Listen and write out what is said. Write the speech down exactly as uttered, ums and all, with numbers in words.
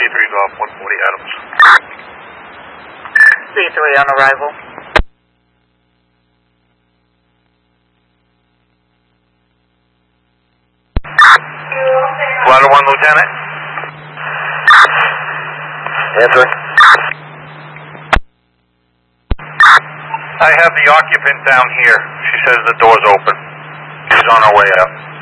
C three Golf, one forty Adams. C three on arrival. Ladder one, Lieutenant. Answer. I have the occupant down here. She says the door's open. She's on her way out.